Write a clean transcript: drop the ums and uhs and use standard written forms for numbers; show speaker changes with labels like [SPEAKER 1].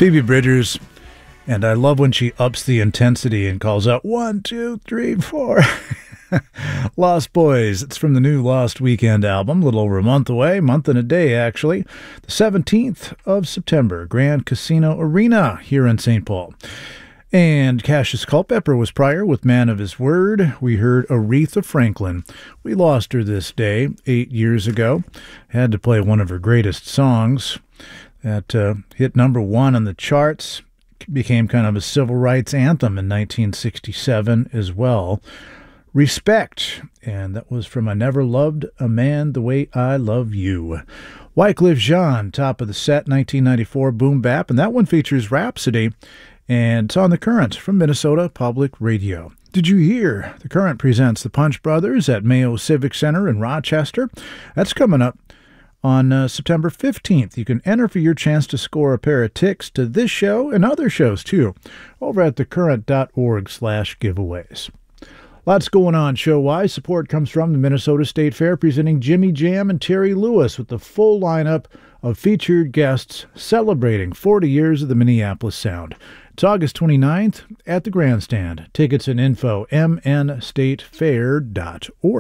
[SPEAKER 1] Phoebe Bridgers, and I love when she ups the intensity and calls out 1, 2, 3, 4. Lost Boys. It's from the new Lost Weekend album, a little over a month away, month and a day actually. The 17th of September, Grand Casino Arena here in St. Paul. And Cassius Culpepper was prior with Man of His Word. We heard Aretha Franklin. We lost her this day 8 years ago. Had to play one of her greatest songs that hit number one on the charts. Became kind of a civil rights anthem in 1967 as well. Respect, and that was from I Never Loved a Man the Way I Love You. Wyclef Jean, top of the set, 1994 boom bap, and that one features Rhapsody, and it's on The Current from Minnesota Public Radio. Did you hear? The Current presents the Punch Brothers at Mayo Civic Center in Rochester. That's coming up on September 15th. You can enter for your chance to score a pair of tickets to this show and other shows, too, over at thecurrent.org/giveaways. Lots going on show-wise. Support comes from the Minnesota State Fair, presenting Jimmy Jam and Terry Lewis with the full lineup of featured guests celebrating 40 years of the Minneapolis Sound. It's August 29th at the Grandstand. Tickets and info, mnstatefair.org.